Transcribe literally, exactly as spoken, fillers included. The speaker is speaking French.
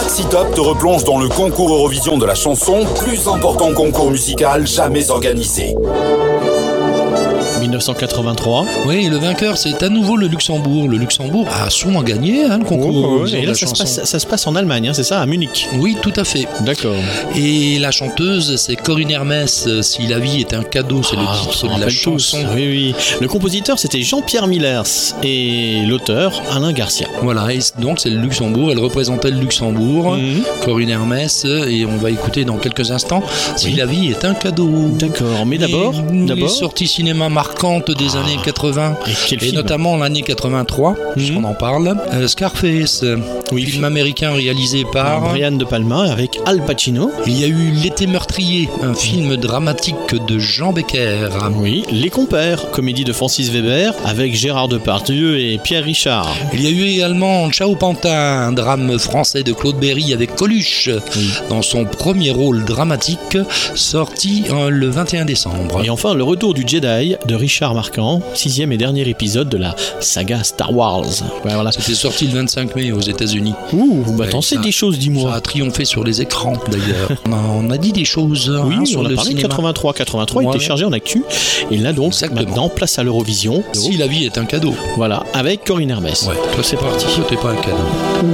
Maxi Top te replonge dans le concours Eurovision de la chanson, plus important concours musical jamais organisé. dix-neuf cent quatre-vingt-trois. Oui, le vainqueur, c'est à nouveau le Luxembourg. Le Luxembourg a souvent gagné hein, le concours Oh, Eurovision et de là, la ça se, chanson. passe, ça se passe en Allemagne, hein, c'est ça, à Munich. Oui, tout à fait. D'accord. Et la chanteuse, c'est Corinne Hermès. Si la vie est un cadeau, c'est Ah, le on titre s'en de la rappelle tous. chanson. Oui, oui. Le compositeur, c'était Jean-Pierre Millers et l'auteur, Alain Garcia. Voilà, et donc c'est le Luxembourg. Elle représentait le Luxembourg, Mhm. Corinne Hermès, et on va écouter dans quelques instants Si Oui. la vie est un cadeau. D'accord, mais d'abord, les, d'abord... les sorties cinéma marquantes des Ah. années quatre-vingts. Et quel Et film. notamment l'année quatre-vingt-trois, puisqu'on Mhm. en parle. Euh, Scarface, Oui, film film. américain réalisé Par par... Brian De Palma avec Al Pacino. Il y a eu L'été meurtrier, un film dramatique de Jean Becker. Oui, Les Compères, comédie de Francis Weber avec Gérard Depardieu et Pierre Richard. Il y a eu également Ciao Pantin, un drame français de Claude Berry avec Coluche, Oui. dans son premier rôle dramatique, sorti euh, le vingt et un décembre. Et enfin, le retour du Jedi de Richard Marquand, sixième et dernier épisode de la saga Star Wars. Ouais, voilà. C'était sorti le vingt-cinq mai aux États-Unis. Ouh, bah t'en Ouais, sais ça- des choses, Ça dis-moi. a triomphé sur les écrans d'ailleurs. on, a, on a dit des choses Oui, hein, sur on a le parlé de cinéma. quatre-vingt-trois. quatre-vingt-trois Ouais. était chargé en actu. Et là donc, Exactement. maintenant, place à l'Eurovision. Si la vie est un cadeau. Voilà, avec Corinne Hermès. Ouais, toi c'est parti. Toi t'es pas un cadeau.